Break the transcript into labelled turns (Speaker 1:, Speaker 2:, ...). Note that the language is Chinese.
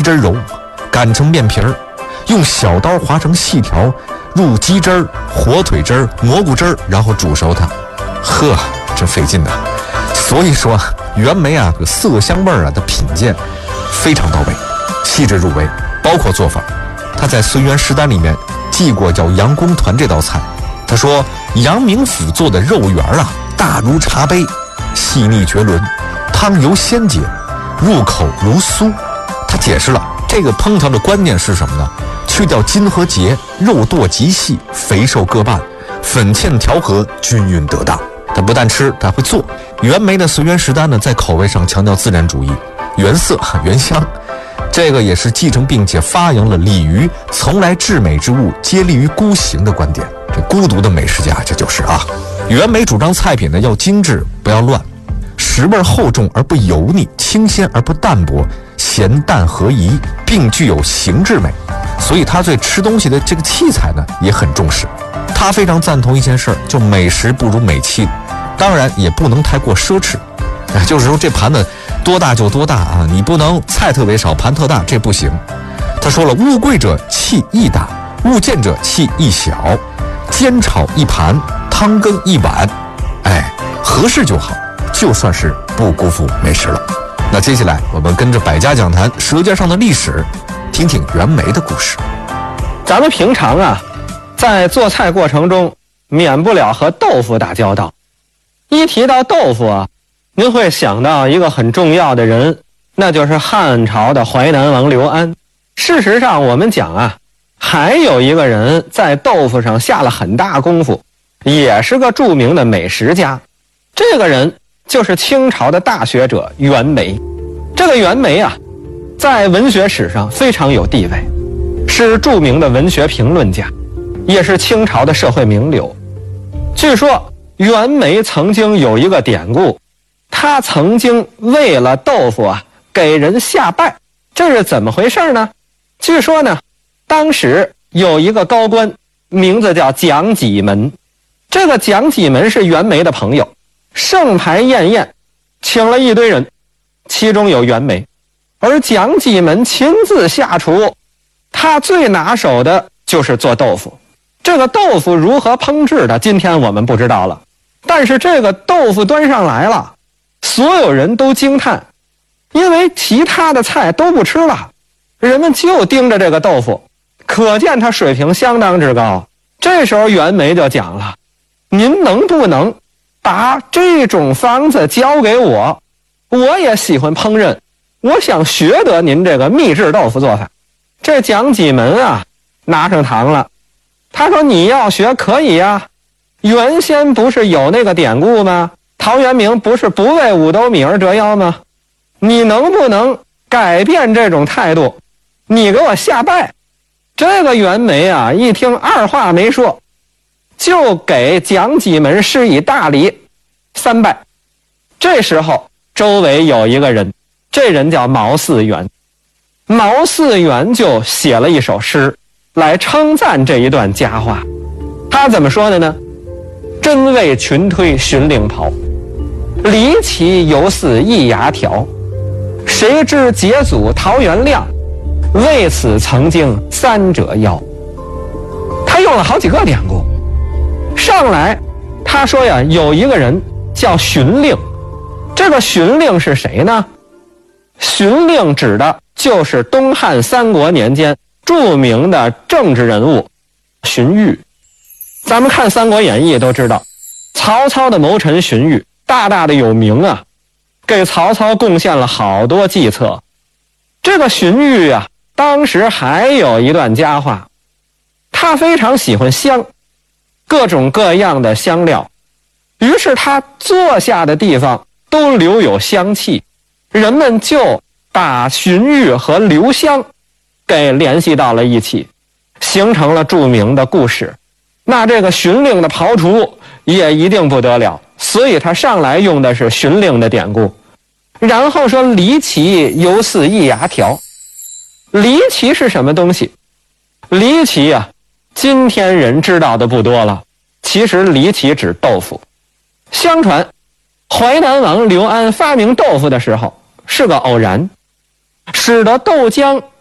Speaker 1: 汁揉，擀成面皮儿，用小刀划成细条，入鸡汁儿、火腿汁儿、蘑菇汁儿，然后煮熟它。呵，真费劲呐！所以说袁枚啊，这个色香味啊的品鉴非常到位，细致入微。包括做法，他在《随园食单》里面记过叫杨公团这道菜。他说杨明府做的肉圆啊，大如茶杯，细腻绝伦，汤油鲜洁，入口如酥。他解释了这个烹调的关键是什么呢？去掉筋和节，肉剁极细，肥瘦各半，粉芡调和，均匀得当。他不但吃，他会做。袁枚的《随园食单》呢，在口味上强调自然主义，原色原香。这个也是继承并且发扬了李渔从来至美之物皆立于孤行的观点。这孤独的美食家，这就是啊。袁枚主张菜品呢要精致，不要乱，食味厚重而不油腻，清鲜而不淡薄，咸淡合宜，并具有形制美。所以他对吃东西的这个器材呢也很重视。他非常赞同一件事儿，就美食不如美器，当然也不能太过奢侈。就是说这盘子多大就多大啊，你不能菜特别少，盘特大，这不行。他说了，物贵者器亦大，物贱者器亦小，煎炒一盘，汤羹一碗，合适就好，就算是不辜负美食了。那接下来我们跟着百家讲坛舌尖上的历史，听听袁枚的故事。
Speaker 2: 咱们平常啊，在做菜过程中免不了和豆腐打交道。一提到豆腐啊，您会想到一个很重要的人，那就是汉朝的淮南王刘安。事实上我们讲啊，还有一个人在豆腐上下了很大功夫，也是个著名的美食家。这个人就是清朝的大学者袁枚。这个袁枚啊，在文学史上非常有地位，是著名的文学评论家，也是清朝的社会名流。据说袁枚曾经有一个典故，他曾经为了豆腐啊给人下拜。这是怎么回事呢？据说呢，当时有一个高官，名字叫蒋济门。这个蒋济门是袁枚的朋友，盛牌宴宴，请了一堆人，其中有袁枚。而蒋济门亲自下厨，他最拿手的就是做豆腐。这个豆腐如何烹制的，今天我们不知道了。但是这个豆腐端上来了，所有人都惊叹，因为其他的菜都不吃了，人们就盯着这个豆腐，可见他水平相当之高。这时候袁枚就讲了，您能不能把这种方子交给我？我也喜欢烹饪，我想学得您这个秘制豆腐做法。这蒋济门啊，拿上糖了。他说你要学可以啊，原先不是有那个典故吗？陶渊明不是不为五斗米而折腰吗？你能不能改变这种态度？你给我下拜。这个袁枚啊，一听二话没说，就给蒋济门施以大礼，3拜。这时候周围有一个人，这人叫毛嗣源。毛嗣源就写了一首诗来称赞这一段佳话。他怎么说的呢？真为群推寻令袍，离奇犹似一牙条。谁知节祖陶元亮，为此曾经3折腰。他用了好几个典故。上来他说呀，有一个人叫荀令。这个荀令是谁呢？荀令指的就是东汉3国年间著名的政治人物荀彧。咱们看《三国演义》都知道，曹操的谋臣荀彧大大的有名啊，给曹操贡献了好多计策。这个荀彧啊，当时还有一段佳话，他非常喜欢香，各种各样的香料，于是他坐下的地方都留有香气，人们就把荀彧和留香给联系到了一起，形成了著名的故事。那这个荀令的庖厨也一定不得了，所以他上来用的是荀令的典故。然后说离奇犹似一牙条。离奇是什么东西？离奇啊，今天人知道的不多了。其实离奇指豆腐。相传淮南王刘安发明豆腐的时候是个偶然，使得豆浆